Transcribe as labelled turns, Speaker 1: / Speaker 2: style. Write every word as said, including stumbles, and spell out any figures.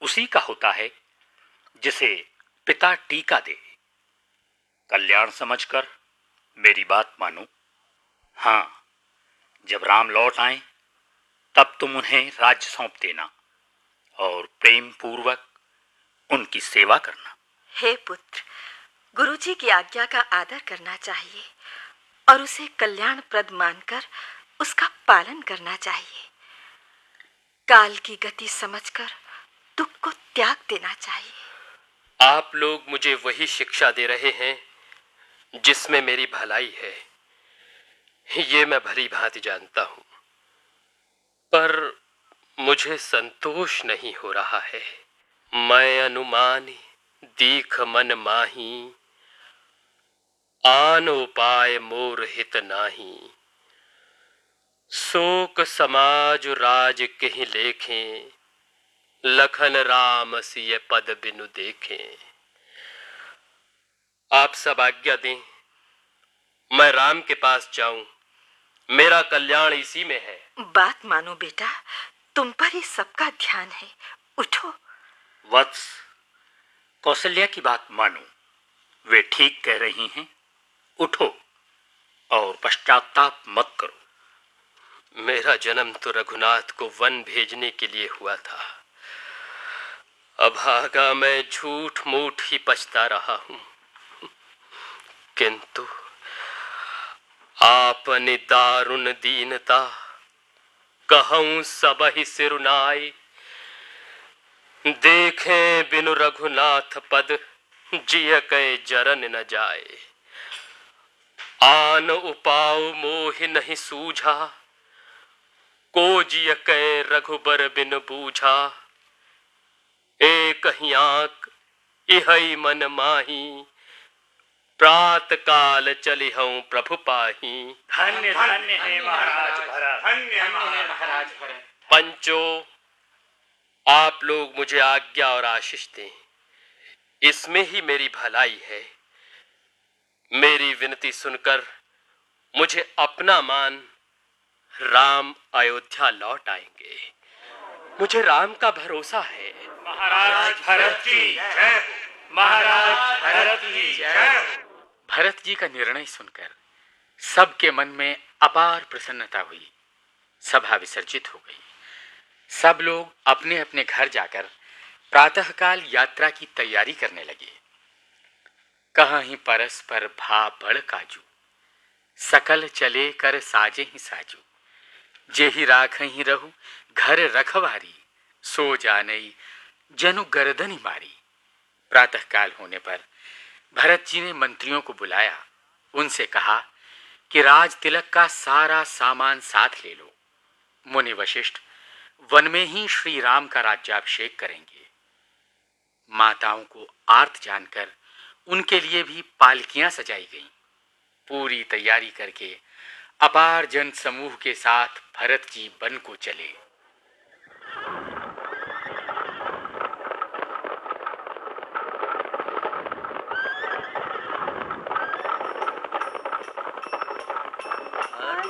Speaker 1: उसी का होता है जिसे पिता टीका दे। कल्याण समझकर मेरी बात मानो। हाँ, जब राम लौट आए तब तुम उन्हें राज्य सौंप देना और प्रेम पूर्वक उनकी सेवा करना।
Speaker 2: हे पुत्र, गुरुजी की आज्ञा का आदर करना चाहिए और उसे कल्याणप्रद मानकर उसका पालन करना चाहिए। काल की गति समझकर दुख को त्याग देना चाहिए।
Speaker 3: आप लोग मुझे वही शिक्षा दे रहे हैं जिसमें मेरी भलाई है, ये मैं भली भांति जानता हूं, पर मुझे संतोष नहीं हो रहा है। मैं अनुमानी दीख मन माही, आन उपाय मोर हित नाही। शोक समाज राज कहीं लेखें, लखन राम सिय पद बिनु देखें। आप सब आज्ञा दें, मैं राम के पास जाऊं, मेरा कल्याण इसी में है।
Speaker 2: बात मानो बेटा, तुम पर ही सबका ध्यान है, उठो।
Speaker 1: वत्स, कौशल्या की बात मानो, वे ठीक कह रही हैं। उठो और पश्चाताप मत करो।
Speaker 3: मेरा जन्म तो रघुनाथ को वन भेजने के लिए हुआ था। अभागा मैं झूठ मूठ ही पछता रहा हूं, किंतु आपने दारुण दीनता कहूं सबहि सिरुनाई। देखें बिनु रघुनाथ पद, जिय कै जरन न जाए। आन उपाव मोहि नहीं सूझा, को जिय कै रघुबर बिन बूझा। एक ही आंख इहै मन माही, प्रात काल चलिहऊं प्रभु पाही।
Speaker 1: धन्य धन्य है महाराज भरत, धन्य है महाराज भरत।
Speaker 3: पंचों, आप लोग मुझे आज्ञा और आशीष दें, इसमें ही मेरी भलाई है। मेरी विनती सुनकर मुझे अपना मान राम अयोध्या लौट आएंगे। मुझे राम का भरोसा है।
Speaker 1: महाराज भरत की जय, महाराज भरत की जय।
Speaker 4: भरत जी का निर्णय सुनकर सबके मन में अपार प्रसन्नता हुई। सभा विसर्जित हो गई। सब लोग अपने अपने घर जाकर प्रातःकाल यात्रा की तैयारी करने लगे। कहीं परस्पर भा बड़ काजू, सकल चले कर साजे ही साजू। जेहि राख ही रहू घर रखवारी, सो जानई जनु गर्दनी मारी। प्रातःकाल होने पर भरत जी ने मंत्रियों को बुलाया। उनसे कहा कि राज तिलक का सारा सामान साथ ले लो। मुनि वशिष्ठ वन में ही श्री राम का राज्याभिषेक करेंगे। माताओं को आर्त जानकर उनके लिए भी पालकियां सजाई गईं। पूरी तैयारी करके अपार जन समूह के साथ भरत जी वन को चले।